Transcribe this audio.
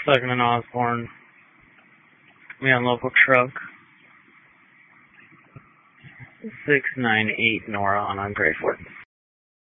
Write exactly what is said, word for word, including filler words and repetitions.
Second and Osborne. Me on local truck. six nine eight Nora on Grayford.